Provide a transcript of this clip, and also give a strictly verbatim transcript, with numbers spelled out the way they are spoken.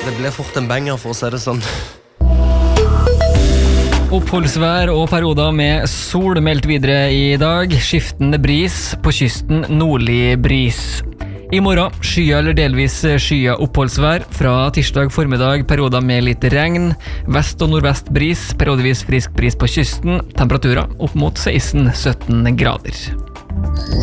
det blir fort en banger for å si det sånn. Oppholdsvær og perioder med sol meldt videre i dag. Skiftende bris, på kysten nordlig bris. I morgen skya eller delvis skya oppholdsvær. Fra tirsdag formiddag perioder med litt regn. Vest og nordvest bris, periodevis frisk bris på kysten. Temperaturer opp mot seksten til sytten grader.